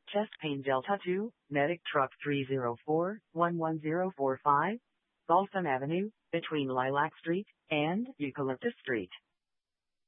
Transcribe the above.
Chest Pain Delta 2, Medic Truck 304-11045, Balsam Avenue, between Lilac Street and Eucalyptus Street.